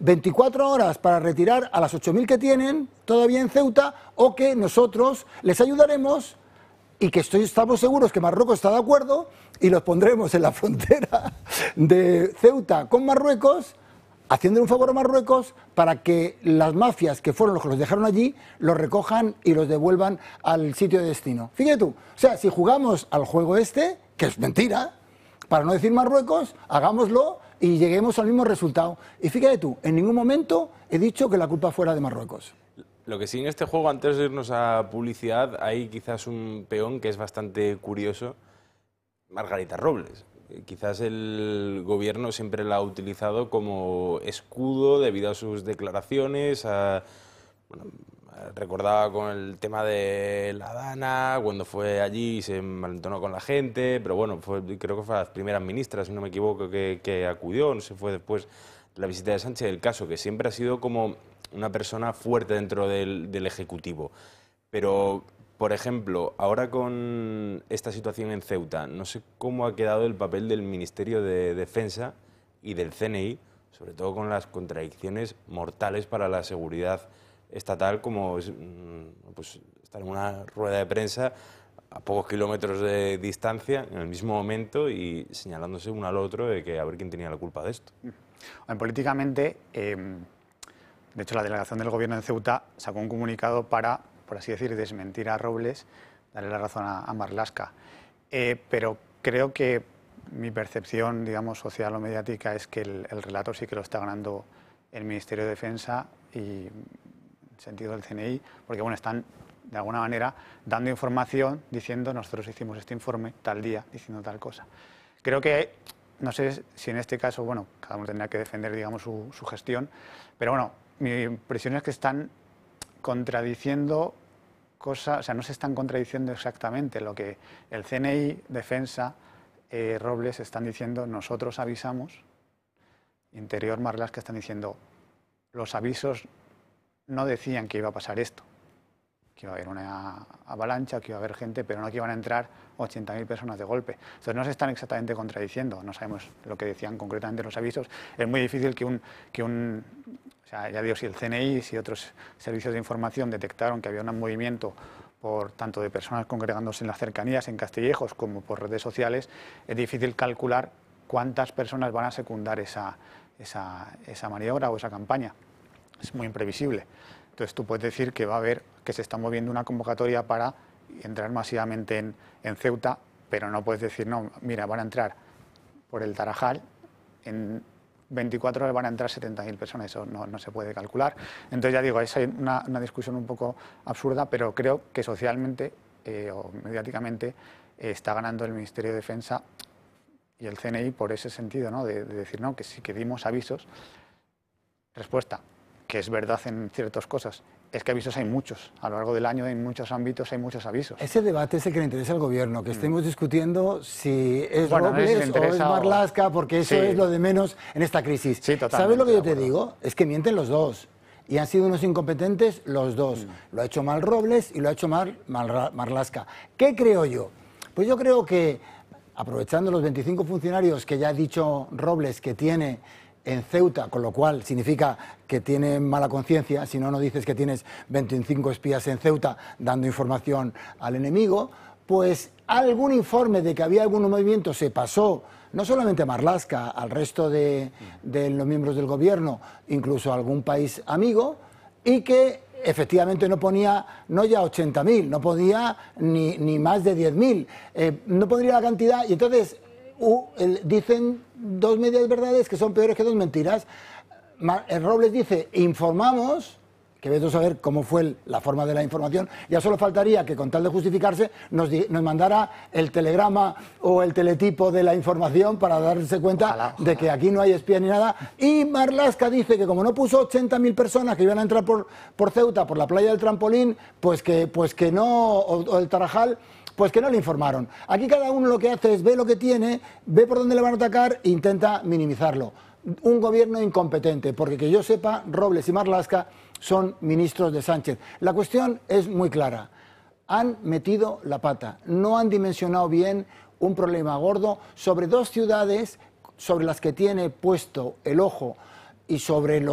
24 horas para retirar a las 8.000 que tienen todavía en Ceuta, o que nosotros les ayudaremos y que estamos seguros que Marruecos está de acuerdo y los pondremos en la frontera de Ceuta con Marruecos, haciéndole un favor a Marruecos para que las mafias que fueron los que los dejaron allí los recojan y los devuelvan al sitio de destino. Fíjate tú, o sea, si jugamos al juego este, que es mentira, para no decir Marruecos, hagámoslo y lleguemos al mismo resultado. Y fíjate tú, en ningún momento he dicho que la culpa fuera de Marruecos. Lo que sí en este juego, antes de irnos a publicidad, hay quizás un peón que es bastante curioso, Margarita Robles. Quizás el gobierno siempre la ha utilizado como escudo debido a sus declaraciones, recordaba con el tema de la Dana, cuando fue allí se malentonó con la gente, pero bueno, creo que fue las primeras ministras, si no me equivoco, que acudió, no sé, fue después de la visita de Sánchez. El caso, que siempre ha sido como una persona fuerte dentro del Ejecutivo. Pero, por ejemplo, ahora con esta situación en Ceuta, no sé cómo ha quedado el papel del Ministerio de Defensa y del CNI, sobre todo con las contradicciones mortales para la seguridad estatal, como pues, estar en una rueda de prensa a pocos kilómetros de distancia, en el mismo momento, y señalándose uno al otro de que a ver quién tenía la culpa de esto. Políticamente, de hecho, la delegación del gobierno en Ceuta sacó un comunicado para, por así decir, desmentir a Robles, darle la razón a Marlaska. Pero creo que mi percepción, digamos, social o mediática es que el relato sí que lo está ganando el Ministerio de Defensa y en sentido del CNI, porque bueno, están de alguna manera dando información diciendo nosotros hicimos este informe tal día, diciendo tal cosa. Creo que, no sé si en este caso, bueno, cada uno tendrá que defender, digamos, su gestión, pero bueno, mi impresión es que están contradiciendo cosas, o sea, no se están contradiciendo exactamente lo que el CNI, Defensa, Robles están diciendo, nosotros avisamos, Interior, Marlaska están diciendo, los avisos no decían que iba a pasar esto, que iba a haber una avalancha, que iba a haber gente, pero no que iban a entrar 80.000 personas de golpe. Entonces no se están exactamente contradiciendo, no sabemos lo que decían concretamente los avisos. Es muy difícil que o sea, ya digo, si el CNI, si otros servicios de información detectaron que había un movimiento por tanto de personas congregándose en las cercanías, en Castillejos, como por redes sociales, es difícil calcular cuántas personas van a secundar esa maniobra o esa campaña. Es muy imprevisible. Entonces tú puedes decir que va a haber, que se está moviendo una convocatoria para entrar masivamente en Ceuta, pero no puedes decir, no, mira, van a entrar por el Tarajal, en 24 horas van a entrar 70.000 personas, eso no se puede calcular. Entonces ya digo, es una discusión un poco absurda, pero creo que socialmente o mediáticamente está ganando el Ministerio de Defensa y el CNI por ese sentido, ¿no? De decir, no, que sí que dimos avisos. Respuesta, que es verdad en ciertas cosas, es que avisos hay muchos. A lo largo del año, en muchos ámbitos, hay muchos avisos. Ese debate es el que le interesa al gobierno, que estemos discutiendo si es Robles o es Marlaska, porque eso es lo de menos en esta crisis. Sí, totalmente. ¿Sabes lo que yo te digo? Es que mienten los dos. Y han sido unos incompetentes los dos. Lo ha hecho mal Robles y lo ha hecho mal Marlaska. ¿Qué creo yo? Pues yo creo que, aprovechando los 25 funcionarios que ya ha dicho Robles que tiene en Ceuta, con lo cual significa que tiene mala conciencia, si no, no dices que tienes 25 espías en Ceuta dando información al enemigo, pues algún informe de que había algún movimiento se pasó, no solamente a Marlaska, al resto de los miembros del gobierno, incluso a algún país amigo, y que efectivamente no ponía, no ya 80.000, no podía ni más de 10.000, no pondría la cantidad, y entonces dicen dos medias verdades que son peores que dos mentiras. Robles dice, informamos, que vete a saber cómo fue la forma de la información, ya solo faltaría que con tal de justificarse nos mandara el telegrama o el teletipo de la información para darse cuenta de que aquí no hay espía ni nada. Y Marlaska dice que como no puso 80.000 personas que iban a entrar por Ceuta, por la playa del Trampolín, pues que no, o el Tarajal, pues que no le informaron. Aquí cada uno lo que hace es ve lo que tiene, ve por dónde le van a atacar e intenta minimizarlo. Un gobierno incompetente, porque que yo sepa, Robles y Marlaska son ministros de Sánchez. La cuestión es muy clara. Han metido la pata, no han dimensionado bien un problema gordo sobre dos ciudades sobre las que tiene puesto el ojo y sobre los